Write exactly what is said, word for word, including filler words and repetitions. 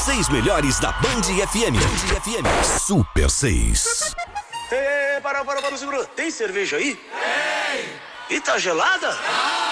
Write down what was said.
seis melhores da Band F M. Band F M. Super seis. Ei, para, para, para, segura. Tem cerveja aí? Tem. E tá gelada? Ah.